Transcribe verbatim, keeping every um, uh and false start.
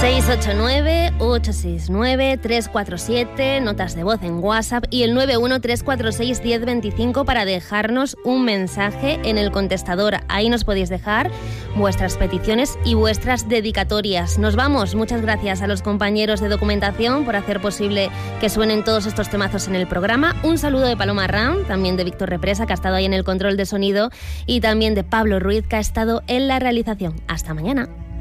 seis ocho nueve, ocho seis nueve, tres cuatro siete, notas de voz en WhatsApp y el nueve uno tres cuatro seis uno cero dos cinco para dejarnos un mensaje en el contestador. Ahí nos podéis dejar vuestras peticiones y vuestras dedicatorias. Nos vamos. Muchas gracias a los compañeros de documentación por hacer posible que suenen todos estos temazos en el programa. Un saludo de Paloma Ram, también de Víctor Represa, que ha estado ahí en el control de sonido, y también de Pablo Ruiz, que ha estado en la realización. Hasta mañana.